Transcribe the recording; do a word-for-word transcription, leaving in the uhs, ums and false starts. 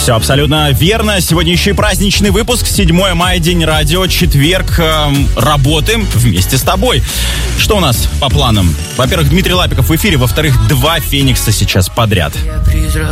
Все абсолютно верно. Сегодня еще и праздничный выпуск. седьмое мая, день радио, четверг. Эм, работаем вместе с тобой. Что у нас по планам? Во-первых, Дмитрий Лапиков в эфире. Во-вторых, два Феникса сейчас подряд.